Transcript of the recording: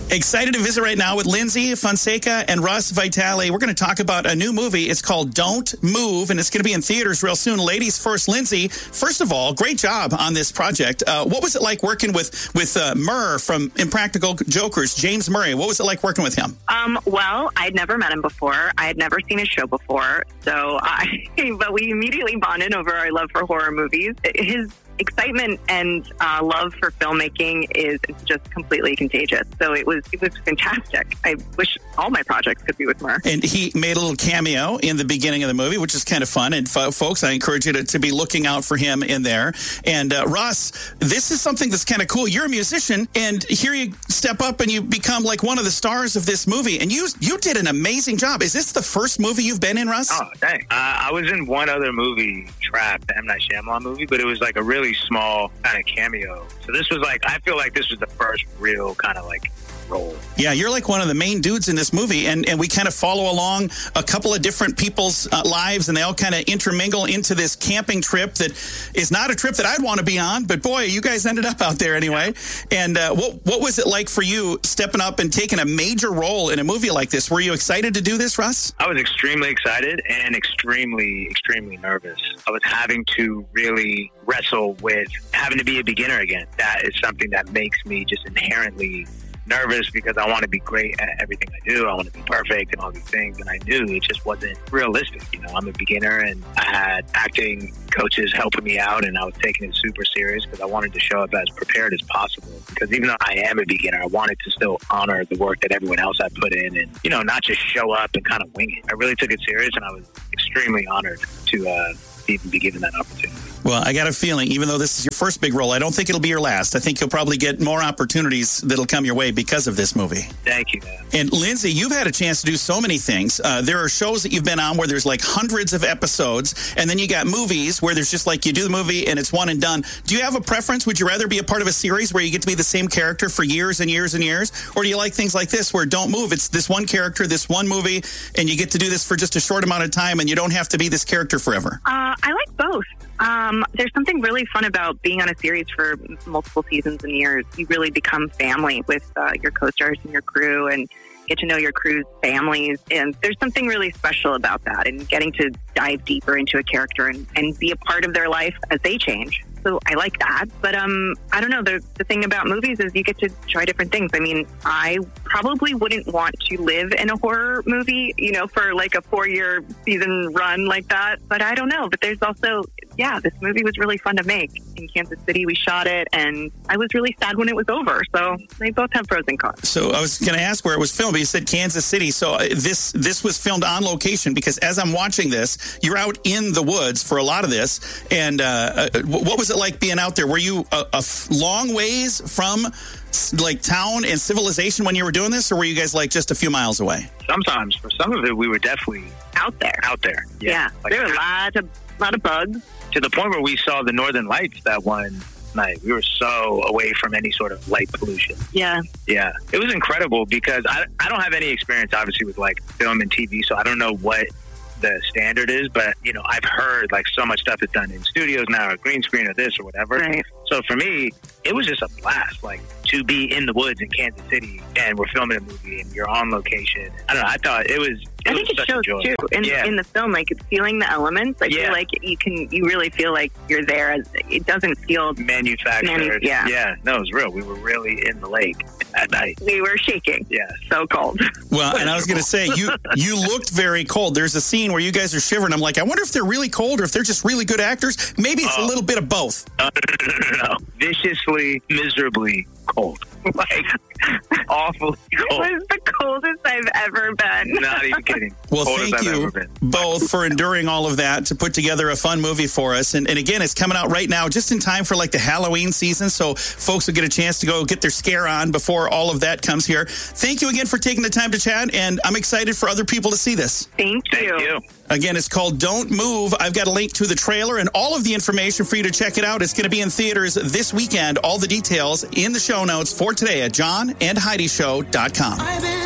Excited to visit right now with Lindsay Fonseca and Russ Vitale. We're going to talk about a new movie. It's called Don't Move, and it's going to be in theaters real soon. Ladies first, Lindsay, first of all, great job on this project. What was it like working with Murr from Impractical Jokers, James Murray? What was it like working with him? Well, I'd never met him before. I had never seen his show before. But we immediately bonded over our love for horror movies. His excitement and love for filmmaking is just completely contagious. So it was fantastic. I wish all my projects could be with Murr. And he made a little cameo in the beginning of the movie, which is kind of fun. And folks, I encourage you to be looking out for him in there. And Russ, this is something that's kind of cool. You're a musician, and here you step up and you become like one of the stars of this movie. And you did an amazing job. Is this the first movie you've been in, Russ? Oh, thanks. I was in one other movie, Trapped, the M. Night Shyamalan movie, but it was like a really small kind of cameo. So this was like, I feel like this was the first real kind of like role. Yeah, you're like one of the main dudes in this movie, and we kind of follow along a couple of different people's lives, and they all kind of intermingle into this camping trip that is not a trip that I'd want to be on, but boy, you guys ended up out there anyway. And what was it like for you stepping up and taking a major role in a movie like this? Were you excited to do this, Russ? I was extremely excited and extremely, extremely nervous. I was having to really wrestle with having to be a beginner again. That is something that makes me just inherently nervous because I want to be great at everything I do. I want to be perfect and all these things. And I knew it just wasn't realistic. You know, I'm a beginner, and I had acting coaches helping me out, and I was taking it super serious because I wanted to show up as prepared as possible. Because even though I am a beginner, I wanted to still honor the work that everyone else had put in and, you know, not just show up and kind of wing it. I really took it serious, and I was extremely honored to even be given that opportunity. Well, I got a feeling, even though this is your first big role, I don't think it'll be your last. I think you'll probably get more opportunities that'll come your way because of this movie. Thank you, man. And Lindsay, you've had a chance to do so many things. There are shows that you've been on where there's like hundreds of episodes, and then you got movies where there's just like you do the movie and it's one and done. Do you have a preference? Would you rather be a part of a series where you get to be the same character for years and years and years? Or do you like things like this where Don't Move, it's this one character, this one movie, and you get to do this for just a short amount of time and you don't have to be this character forever? I like both. There's something really fun about being on a series for multiple seasons and years. You really become family with your co-stars and your crew, and get to know your crew's families. And there's something really special about that, and getting to dive deeper into a character and be a part of their life as they change. So I like that. But I don't know. The thing about movies is you get to try different things. I mean, I probably wouldn't want to live in a horror movie, you know, for like a 4-year season run like that. But I don't know. But there's also, this movie was really fun to make. In Kansas City, we shot it, and I was really sad when it was over. So they both have pros and cons. So I was going to ask where it was filmed, but you said Kansas City. So this was filmed on location, because as I'm watching this, you're out in the woods for a lot of this. And what was it like being out there? Were you a long ways from like town and civilization when you were doing this, or were you guys like just a few miles away? Sometimes, for some of it, we were definitely out there. Yeah. Like, there were a lot of bugs. To the point where we saw the Northern Lights that one night. We were so away from any sort of light pollution. Yeah. It was incredible because I don't have any experience, obviously, with like film and TV, so I don't know what the standard is, but you know, I've heard like so much stuff is done in studios now, or green screen or this or whatever. Right. So for me, it was just a blast, like to be in the woods in Kansas City and we're filming a movie and you're on location. I don't know. I thought it was. I think it shows too in the film, like it's feeling the elements. I feel like you really feel like you're there. It doesn't feel manufactured. No, it was real. We were really in the lake at night. We were shaking. Yeah, so cold. Well, and I was going to say, you looked very cold. There's a scene where you guys are shivering. I'm like, I wonder if they're really cold or if they're just really good actors. Maybe it's a little bit of both. No. Viciously, miserably cold. Like, awfully cold. It was the coldest I've ever been. Not even kidding. Well, coldest thank you both for enduring all of that to put together a fun movie for us. And again, it's coming out right now, just in time for like the Halloween season. So folks will get a chance to go get their scare on before all of that comes here. Thank you again for taking the time to chat. And I'm excited for other people to see this. Thank you. Again, it's called Don't Move. I've got a link to the trailer and all of the information for you to check it out. It's going to be in theaters this weekend. All the details in the show notes for today at johnandheidishow.com.